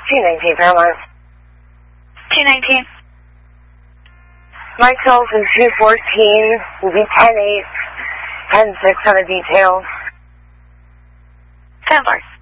219 Fairmont. 219. Myself and 214 will be 10-8, 10-6 on a detail. 10-4.